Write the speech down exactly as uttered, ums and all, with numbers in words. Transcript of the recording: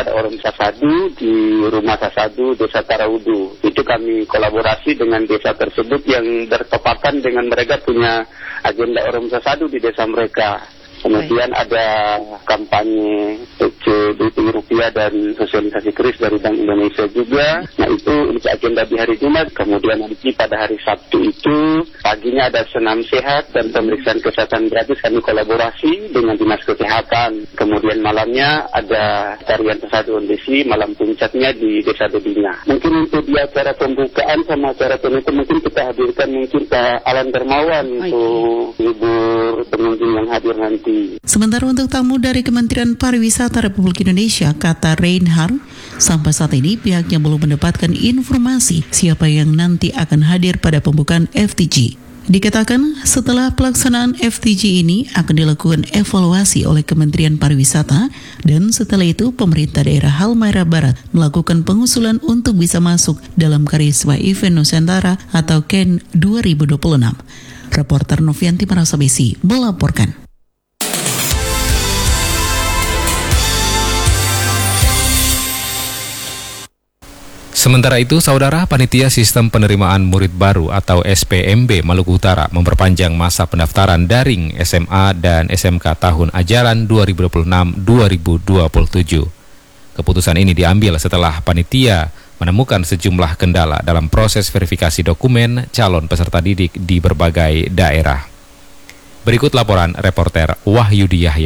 ada orang Sasadu di rumah Sasadu, Desa Taraudu. Itu kami kolaborasi dengan desa tersebut yang bertepatan dengan mereka punya agenda orang Sasadu di desa mereka. Kemudian ada kampanye P C B P rupiah dan sosialisasi keris dari Bank Indonesia juga. Nah itu untuk agenda di hari Jumat. Kemudian nanti pada hari Sabtu itu paginya ada senam sehat dan pemeriksaan kesehatan gratis. Kami kolaborasi dengan Dinas Kesehatan. Kemudian malamnya ada tarian Sasadu Ondesi, malam puncaknya di Desa Bebinya. Mungkin untuk di acara pembukaan sama acara penutup mungkin kita hadirkan mungkin Pak Alan Dermawan untuk hibur pengunjung yang hadir nanti. Sementara untuk tamu dari Kementerian Pariwisata Republik Indonesia, kata Reinhardt, sampai saat ini pihaknya belum mendapatkan informasi siapa yang nanti akan hadir pada pembukaan F T G. Dikatakan setelah pelaksanaan F T G ini akan dilakukan evaluasi oleh Kementerian Pariwisata dan setelah itu pemerintah daerah Halmahera Barat melakukan pengusulan untuk bisa masuk dalam Karisma Event Nusantara atau K E N dua ribu dua puluh enam. Reporter Novianti Marasabesi melaporkan. Sementara itu, Saudara, Panitia Sistem Penerimaan Murid Baru atau S P M B Maluku Utara memperpanjang masa pendaftaran daring S M A dan S M K tahun ajaran dua ribu dua puluh enam dua ribu dua puluh tujuh. Keputusan ini diambil setelah panitia menemukan sejumlah kendala dalam proses verifikasi dokumen calon peserta didik di berbagai daerah. Berikut laporan reporter Wahyudi Yahya.